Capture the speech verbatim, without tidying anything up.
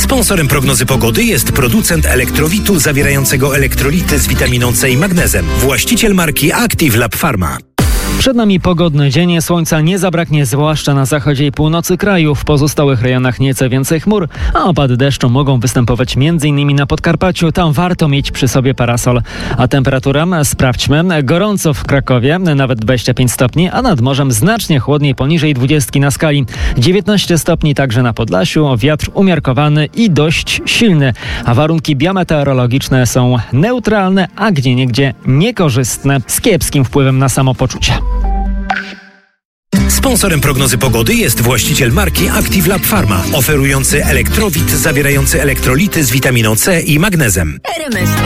Sponsorem prognozy pogody jest producent elektrowitu zawierającego elektrolity z witaminą C i magnezem. Właściciel marki Active Lab Pharma. Przed nami pogodny dzień, słońca nie zabraknie zwłaszcza na zachodzie i północy kraju, w pozostałych rejonach nieco więcej chmur, a opady deszczu mogą występować m.in. na Podkarpaciu, tam warto mieć przy sobie parasol. A temperatura, sprawdźmy, gorąco w Krakowie, nawet dwadzieścia pięć stopni, a nad morzem znacznie chłodniej, poniżej dwudziestki na skali, dziewiętnaście stopni także na Podlasiu, wiatr umiarkowany i dość silny, a warunki biometeorologiczne są neutralne, a gdzieniegdzie niekorzystne, z kiepskim wpływem na samopoczucie. Sponsorem prognozy pogody jest właściciel marki Active Lab Pharma, oferujący elektrowit zawierający elektrolity z witaminą C i magnezem. R M S